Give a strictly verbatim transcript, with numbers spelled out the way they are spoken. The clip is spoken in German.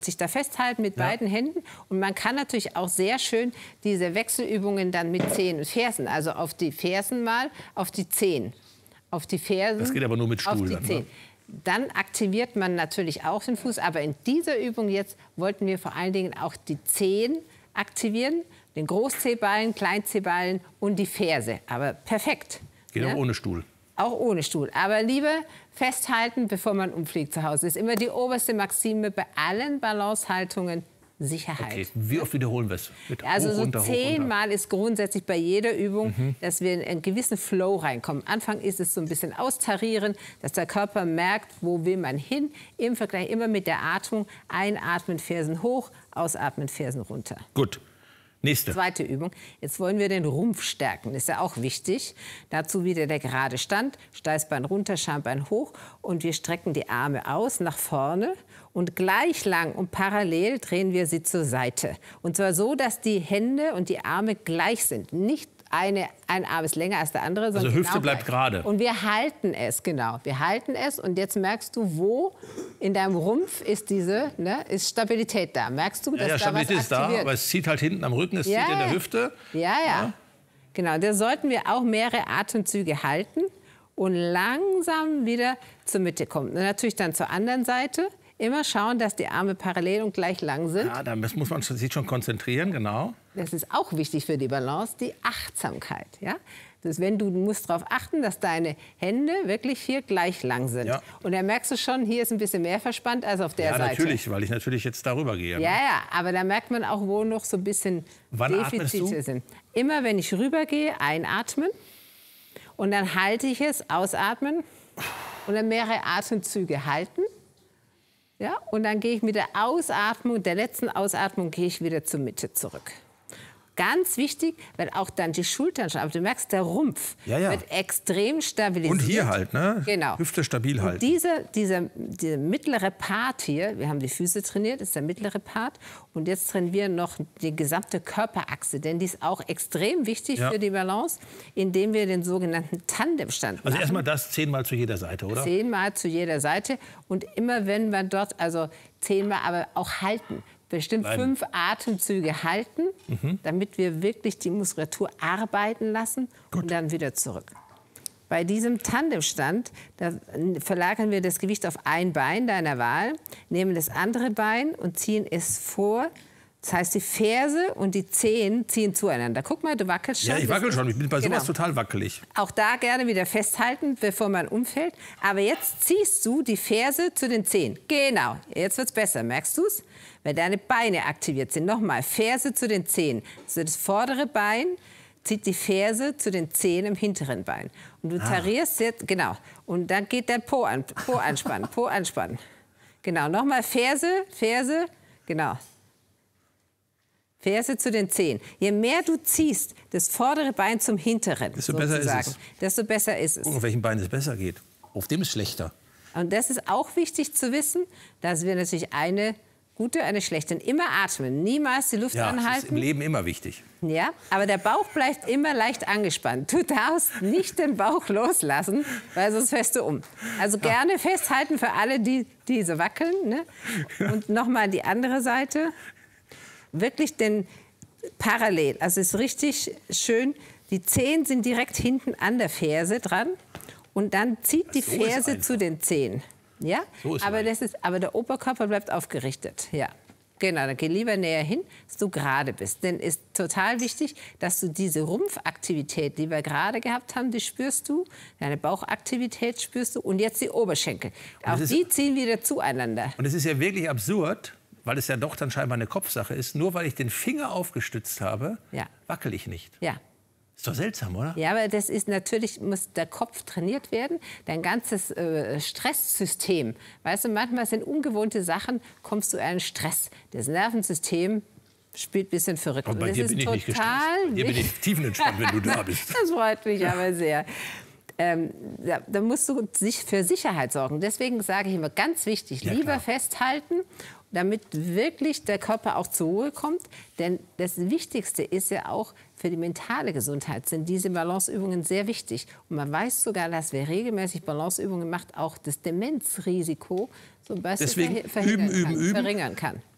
sich da festhalten mit ja. beiden Händen. Und man kann natürlich auch sehr schön diese Wechselübungen dann mit Zehen und Fersen, also auf die Fersen mal, auf die Zehen, auf die Fersen. Das geht aber nur mit Stuhl. Auf die dann, Zehen. ne? Dann aktiviert man natürlich auch den Fuß. Aber in dieser Übung jetzt wollten wir vor allen Dingen auch die Zehen aktivieren, den Großzehballen, Kleinzehballen und die Ferse. Aber perfekt. Geht ja? auch ohne Stuhl. Auch ohne Stuhl. Aber lieber festhalten, bevor man umfliegt zu Hause. Das ist immer die oberste Maxime bei allen Balancehaltungen. Sicherheit. Okay. Wie oft wiederholen wir es? Also hoch, so runter, zehnmal ist grundsätzlich bei jeder Übung, mhm. dass wir in einen gewissen Flow reinkommen. Am Anfang ist es so ein bisschen austarieren, dass der Körper merkt, wo will man hin. Im Vergleich immer mit der Atmung. Einatmen, Fersen hoch, ausatmen, Fersen runter. Gut. Nächste. Zweite Übung. Jetzt wollen wir den Rumpf stärken. Das ist ja auch wichtig. Dazu wieder der gerade Stand. Steißbein runter, Schambein hoch. Und wir strecken die Arme aus nach vorne. Und gleich lang und parallel drehen wir sie zur Seite. Und zwar so, dass die Hände und die Arme gleich sind. Nicht eine, ein Arm ist länger als der andere. Also sondern Hüfte genau bleibt gerade. Und wir halten es, genau. Wir halten es. Und jetzt merkst du, wo in deinem Rumpf ist diese, ne, ist Stabilität da. Merkst du, dass ja, ja, da Stabilität was ist da, aber es zieht halt hinten am Rücken, es ja, zieht in der Hüfte. Ja, ja. ja. Genau, da sollten wir auch mehrere Atemzüge halten und langsam wieder zur Mitte kommen. Und natürlich dann zur anderen Seite. Immer schauen, dass die Arme parallel und gleich lang sind. Ja, da muss man sich schon konzentrieren, genau. Das ist auch wichtig für die Balance, die Achtsamkeit. Ja? Das, wenn du, du musst darauf achten, dass deine Hände wirklich hier gleich lang sind. Ja. Und dann merkst du schon, hier ist ein bisschen mehr verspannt als auf der ja, Seite. Ja, natürlich, weil ich natürlich jetzt darüber gehe. Ja, ja, aber da merkt man auch, wo noch so ein bisschen Wann Defizite sind. Immer wenn ich rübergehe, einatmen. Und dann halte ich es, ausatmen. Und dann mehrere Atemzüge halten. Ja, und dann gehe ich mit der Ausatmung, der letzten Ausatmung, gehe ich wieder zur Mitte zurück. Ganz wichtig, weil auch dann die Schultern, aber du merkst, der Rumpf ja, ja. wird extrem stabilisiert. Und hier halt, ne? Genau. Hüfte stabil halten. Und dieser, dieser, dieser mittlere Part hier, wir haben die Füße trainiert, das ist der mittlere Part. Und jetzt trainieren wir noch die gesamte Körperachse, denn die ist auch extrem wichtig ja. für die Balance, indem wir den sogenannten Tandemstand machen. Also erstmal das zehnmal zu jeder Seite, oder? Zehnmal zu jeder Seite. Und immer wenn wir dort, also zehnmal, aber auch halten. Bestimmt Bleiben. fünf Atemzüge halten, mhm. damit wir wirklich die Muskulatur arbeiten lassen Gut. und dann wieder zurück. Bei diesem Tandemstand, da verlagern wir das Gewicht auf ein Bein deiner Wahl, nehmen das andere Bein und ziehen es vor. Das heißt, die Ferse und die Zehen ziehen zueinander. Guck mal, du wackelst schon. Ja, ich wackel schon. Ich bin bei genau. sowas total wackelig. Auch da gerne wieder festhalten, bevor man umfällt. Aber jetzt ziehst du die Ferse zu den Zehen. Genau, jetzt wird's besser. Merkst du's? Weil deine Beine aktiviert sind. Nochmal, Ferse zu den Zehen. Also das vordere Bein zieht die Ferse zu den Zehen im hinteren Bein. Und du ah. tarierst jetzt, genau. Und dann geht der Po an, Po anspannen, Po anspannen. Genau, nochmal Ferse, Ferse, genau. Ferse zu den Zehen. Je mehr du ziehst, das vordere Bein zum hinteren, desto besser ist es. Desto besser ist es. Gucken, auf welchem Bein es besser geht. Auf dem ist schlechter. Und das ist auch wichtig zu wissen, dass wir natürlich eine gute, eine schlechte. Immer atmen, niemals die Luft ja, anhalten. Das ist im Leben immer wichtig. Ja, aber der Bauch bleibt immer leicht angespannt. Du darfst nicht den Bauch loslassen, weil sonst fällst du um. Also gerne festhalten für alle, die, die so wackeln. Ne? Und nochmal die andere Seite. Wirklich den parallel. Also es ist richtig schön. Die Zehen sind direkt hinten an der Ferse dran. Und dann zieht die so Ferse zu den Zehen. Ja? So ist aber, das ist, aber der Oberkörper bleibt aufgerichtet. Ja. Genau, dann geh lieber näher hin, dass du gerade bist. Denn es ist total wichtig, dass du diese Rumpfaktivität, die wir gerade gehabt haben, die spürst du. Deine Bauchaktivität spürst du. Und jetzt die Oberschenkel. Auch die ziehen wieder zueinander. Und es ist ja wirklich absurd, weil es ja doch dann scheinbar eine Kopfsache ist. Nur weil ich den Finger aufgestützt habe, ja. wackel ich nicht. Ja. Ist doch seltsam, oder? Ja, aber das ist natürlich, muss der Kopf trainiert werden, dein ganzes äh, Stresssystem. Weißt du, manchmal sind ungewohnte Sachen, kommst du in einen Stress. Das Nervensystem spielt ein bisschen verrückt. Aber bei das dir ist bin ich total nicht gestresst. Hier bin ich tiefenentspannt, wenn du da bist. Das freut mich aber sehr. Ähm, da, da musst du sich für Sicherheit sorgen. Deswegen sage ich immer, ganz wichtig, ja, lieber klar. festhalten, damit wirklich der Körper auch zur Ruhe kommt. Denn das Wichtigste ist ja auch für die mentale Gesundheit, sind diese Balanceübungen sehr wichtig. Und man weiß sogar, dass wer regelmäßig Balanceübungen macht, auch das Demenzrisiko zum Beispiel Deswegen verhindern üben, üben, kann, üben. verringern kann.